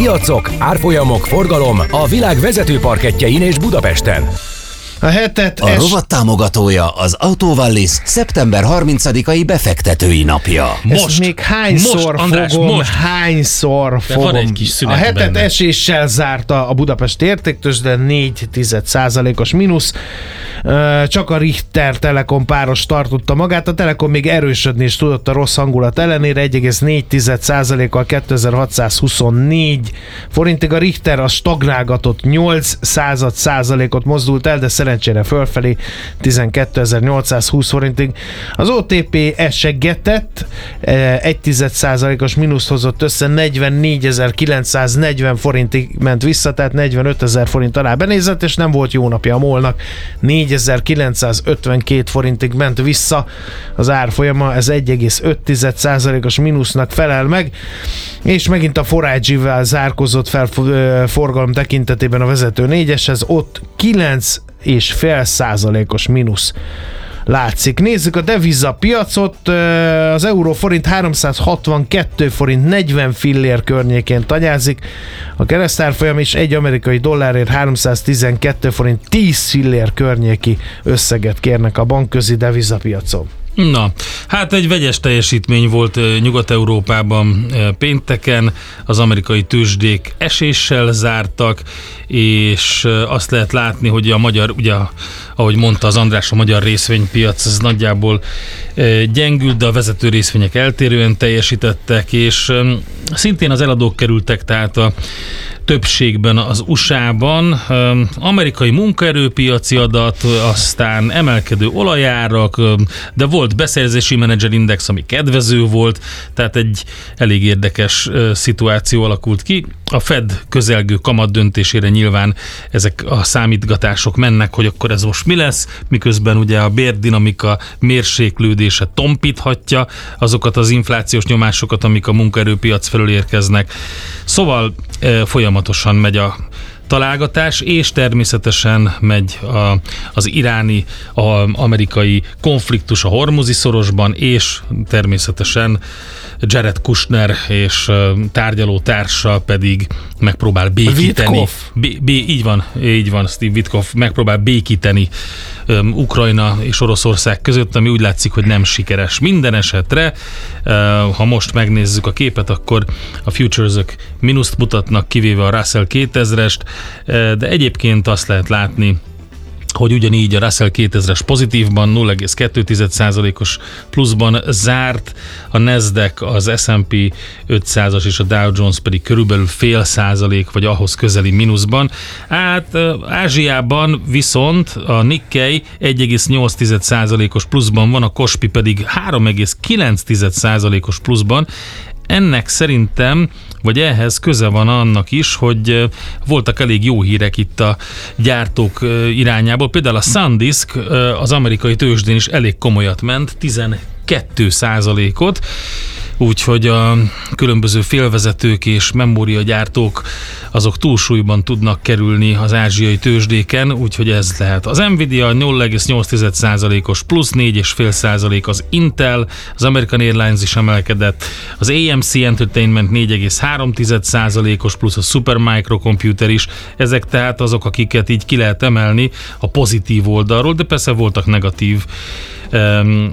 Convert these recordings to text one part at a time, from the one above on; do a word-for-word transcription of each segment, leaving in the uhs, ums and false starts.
Piacok, árfolyamok, forgalom a világ vezető parkettjein és Budapesten. A hetet A es... rovat támogatója az Autovallis szeptember harmincadikai befektetői napja. Most, Most, még hányszor most, András, fogom, most. hányszor De van fogom. egy kis szünet A hetet benne. eséssel zárta a Budapesti Értéktőzsde, négy tized százalékos mínusz. Csak a Richter Telekom páros tartotta magát, a Telekom még erősödni is tudott a rossz hangulat ellenére, egy egész négy tized százalékkal kétezer-hatszázhuszonnégy forintig. A Richter a stagnálgatott nyolc század százalékot mozdult el, de szerencsére fölfelé tizenkétezer-nyolcszázhúsz forintig. Az o té pé esegetett, egy tized százalékos mínuszt hozott össze, negyvennégyezer-kilencszáznegyven forintig ment vissza, tehát negyvenötezer forint alá benézett, és nem volt jó napja a MOL-nak. négyezer-kilencszázötvenkét forintig ment vissza az árfolyama, ez egy egész öt tized százalékos mínusznak felel meg, és megint a four i gé-vel zárkozott fel forgalom tekintetében a vezető négyeshez, ott kilenc és fél százalékos mínusz látszik. Nézzük a devizapiacot, az euró-forint háromszázhatvankettő forint negyven fillér környékén tanyázik, a keresztárfolyam is egy amerikai dollárért háromszáztizenkettő forint tíz fillér környéki összeget kérnek a bankközi devizapiacon. Na, hát egy vegyes teljesítmény volt Nyugat-Európában pénteken, az amerikai tőzsdék eséssel zártak, és azt lehet látni, hogy a magyar, ugye, ahogy mondta az András, a magyar részvénypiac az nagyjából gyengült, de a vezető részvények eltérően teljesítettek, és szintén az eladók kerültek, tehát a többségben az u es á-ban. Amerikai munkaerőpiaci adat, aztán emelkedő olajárak, de volt beszerzési menedzserindex, ami kedvező volt, tehát egy elég érdekes szituáció alakult ki. A Fed közelgő kamat döntésére nyilván ezek a számítgatások mennek, hogy akkor ez most mi lesz, miközben ugye a bérdinamika mérséklődése tompíthatja azokat az inflációs nyomásokat, amik a munkaerőpiac felől érkeznek. Szóval folyamatosan megy a találgatás, és természetesen megy a, az iráni, a amerikai konfliktus a Hormuzi szorosban, és természetesen Jared Kushner és tárgyaló társa pedig megpróbál békíteni. Bé, bé, így van, így van, Steve Witkoff megpróbál békíteni um, Ukrajna és Oroszország között, ami úgy látszik, hogy nem sikeres. Minden esetre, uh, ha most megnézzük a képet, akkor a futuresök mínuszt mutatnak, kivéve a Russell kétezrest, uh, de egyébként azt lehet látni, hogy ugyanígy a Russell kétezres pozitívban nulla egész kettő százalékos pluszban zárt, a Nasdaq, az es and pé ötszázas és a Dow Jones pedig körülbelül fél százalék, vagy ahhoz közeli mínuszban. Hát Ázsiában viszont a Nikkei egy egész nyolc százalékos pluszban van, a Kospi pedig három egész kilenc százalékos pluszban. Ennek szerintem, vagy ehhez köze van annak is, hogy voltak elég jó hírek itt a gyártók irányából. Például a SanDisk az amerikai tőzsdén is elég komolyat ment, tizenkét százalékot, úgyhogy a különböző félvezetők és memóriagyártók azok túlsúlyban tudnak kerülni az ázsiai tőzsdéken, úgyhogy ez lehet. Az Nvidia nulla egész nyolc százalékos plusz, négy egész öt százalék az Intel, az American Airlines is emelkedett, az á em cé Entertainment négy egész három százalékos plusz, a Supermicro Computer is, ezek tehát azok, akiket így ki lehet emelni a pozitív oldalról, de persze voltak negatív um,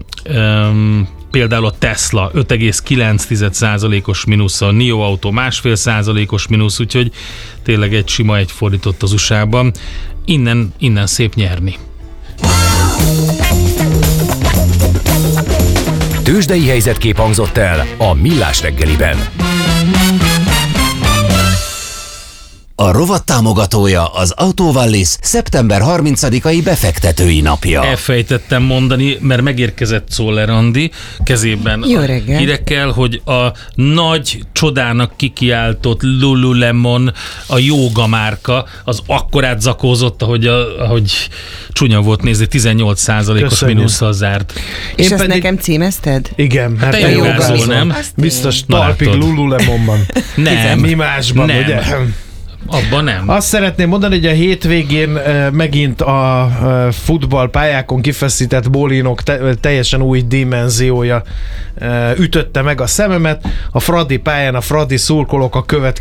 um, például a Tesla öt egész kilenc százalékos mínusz, a NIO Auto másfél százalékos mínusz, úgyhogy tényleg egy sima egy fordított az u es á-ban. Innen, innen szép nyerni. Tőzsdei helyzetkép hangzott el a Millás reggeliben. A rovat támogatója az Autovallis szeptember harmincadikai befektetői napja. Elfejtettem mondani, mert megérkezett Czoller Andi kezében Jó a reggel. hírekkel, hogy a nagy csodának kikiáltott Lululemon, a jóga márka, az akkorát zakózott, ahogy, a, ahogy csúnya volt nézni, tizennyolc százalékos mínusszal zárt. És Én ezt pedig... nekem címezted? Igen, hát te te jogázol, jogázol, nem? Biztos Na, talpig látod. Lululemonban. Nem. Mi másban, Nem. ugye? Abban nem. Azt szeretném mondani, hogy a hétvégén uh, megint a uh, futballpályákon kifeszített bólinok te- teljesen új dimenziója uh, ütötte meg a szememet. A Fradi pályán a Fradi szurkolók a következő